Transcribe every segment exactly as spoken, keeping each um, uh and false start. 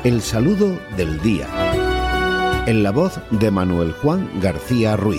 El saludo del día. En la voz de Manuel Juan García Ruiz.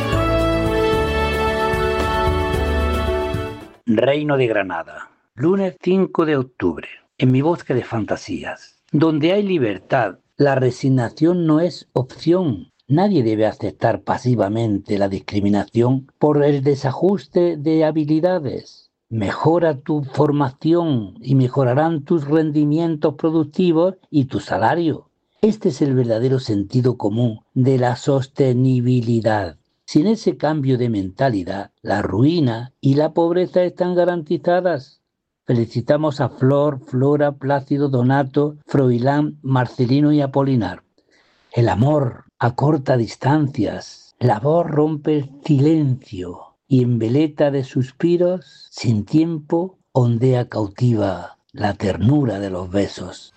Reino de Granada, lunes cinco de octubre. En mi bosque de fantasías. Donde hay libertad, la resignación no es opción. Nadie debe aceptar pasivamente la discriminación por el desajuste de habilidades. Mejora tu formación y mejorarán tus rendimientos productivos y tu salario. Este es el verdadero sentido común de la sostenibilidad. Sin ese cambio de mentalidad, la ruina y la pobreza están garantizadas. Felicitamos a Flor, Flora, Plácido, Donato, Froilán, Marcelino y Apolinar. El amor acorta distancias, la voz rompe el silencio y en veleta de suspiros, sin tiempo, ondea cautiva la ternura de los besos.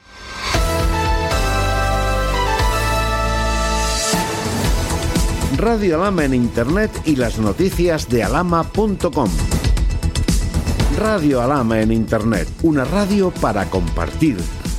Radio Alhama en Internet y las noticias de alhama punto com. Radio Alhama en Internet, una radio para compartir.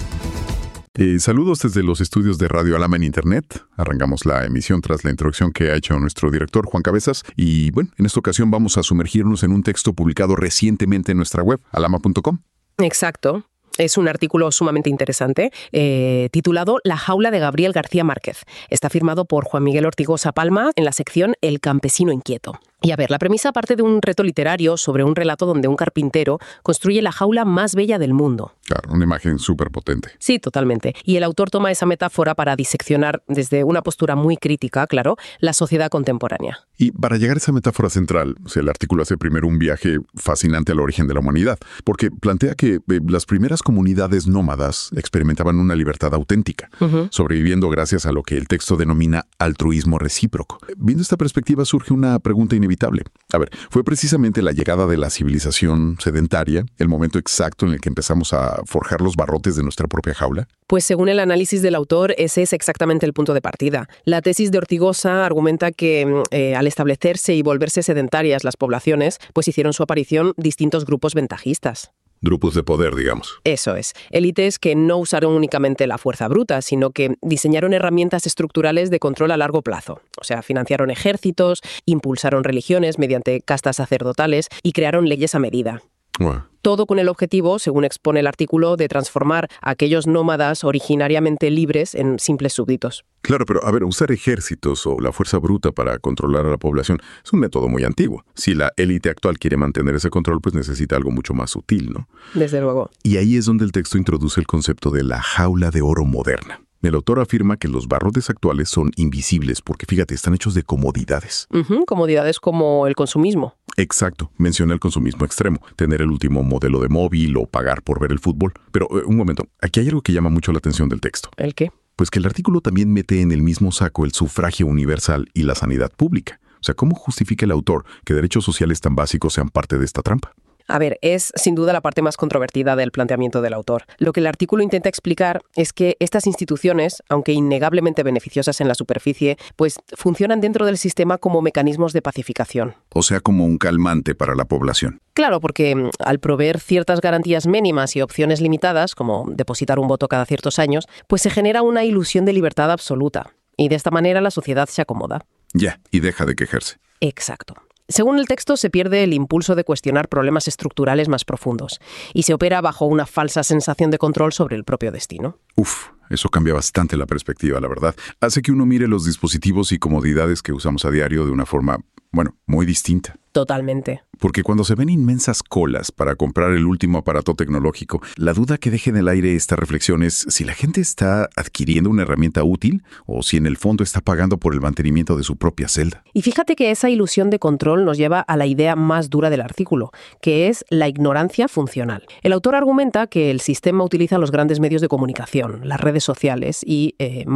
Eh, saludos desde los estudios de Radio Alhama en Internet. Arrancamos la emisión tras la introducción que ha hecho nuestro director Juan Cabezas. Y bueno, en esta ocasión vamos a sumergirnos en un texto publicado recientemente en nuestra web, alhama punto com. Exacto. Es un artículo sumamente interesante, eh, titulado La jaula de Gabriel García Márquez. Está firmado por Juan Miguel Ortigosa Palma en la sección El campesino inquieto. Y a ver, la premisa parte de un reto literario sobre un relato donde un carpintero construye la jaula más bella del mundo. Claro, una imagen súper potente. Sí, totalmente. Y el autor toma esa metáfora para diseccionar, desde una postura muy crítica, claro, la sociedad contemporánea. Y para llegar a esa metáfora central, o sea, el artículo hace primero un viaje fascinante al origen de la humanidad, porque plantea que eh, las primeras comunidades nómadas experimentaban una libertad auténtica, uh-huh. sobreviviendo gracias a lo que el texto denomina altruismo recíproco. Viendo esta perspectiva surge una pregunta inevitable. A ver, ¿fue precisamente la llegada de la civilización sedentaria el momento exacto en el que empezamos a forjar los barrotes de nuestra propia jaula? Pues según el análisis del autor, ese es exactamente el punto de partida. La tesis de Ortigosa argumenta que eh, al establecerse y volverse sedentarias las poblaciones, pues hicieron su aparición distintos grupos ventajistas. Grupos de poder, digamos. Eso es. Élites que no usaron únicamente la fuerza bruta, sino que diseñaron herramientas estructurales de control a largo plazo. O sea, financiaron ejércitos, impulsaron religiones mediante castas sacerdotales y crearon leyes a medida. Wow. Todo con el objetivo, según expone el artículo, de transformar a aquellos nómadas originariamente libres en simples súbditos. Claro, pero a ver, usar ejércitos o la fuerza bruta para controlar a la población es un método muy antiguo. Si la élite actual quiere mantener ese control, pues necesita algo mucho más sutil, ¿no? Desde luego. Y ahí es donde el texto introduce el concepto de la jaula de oro moderna. El autor afirma que los barrotes actuales son invisibles porque, fíjate, están hechos de comodidades. Uh-huh, comodidades como el consumismo. Exacto, menciona el consumismo extremo, tener el último modelo de móvil o pagar por ver el fútbol. Pero, eh, un momento, aquí hay algo que llama mucho la atención del texto. ¿El qué? Pues que el artículo también mete en el mismo saco el sufragio universal y la sanidad pública. O sea, ¿cómo justifica el autor que derechos sociales tan básicos sean parte de esta trampa? A ver, es sin duda la parte más controvertida del planteamiento del autor. Lo que el artículo intenta explicar es que estas instituciones, aunque innegablemente beneficiosas en la superficie, pues funcionan dentro del sistema como mecanismos de pacificación. O sea, como un calmante para la población. Claro, porque al proveer ciertas garantías mínimas y opciones limitadas, como depositar un voto cada ciertos años, pues se genera una ilusión de libertad absoluta. Y de esta manera la sociedad se acomoda. Ya, y deja de quejarse. Exacto. Según el texto, se pierde el impulso de cuestionar problemas estructurales más profundos y se opera bajo una falsa sensación de control sobre el propio destino. Uf, eso cambia bastante la perspectiva, la verdad. Hace que uno mire los dispositivos y comodidades que usamos a diario de una forma, bueno, muy distinta. Totalmente. Porque cuando se ven inmensas colas para comprar el último aparato tecnológico, la duda que deja en el aire esta reflexión es si la gente está adquiriendo una herramienta útil o si en el fondo está pagando por el mantenimiento de su propia celda. Y fíjate que esa ilusión de control nos lleva a la idea más dura del artículo, que es la ignorancia funcional. El autor argumenta que el sistema utiliza los grandes medios de comunicación, las redes sociales y, eh,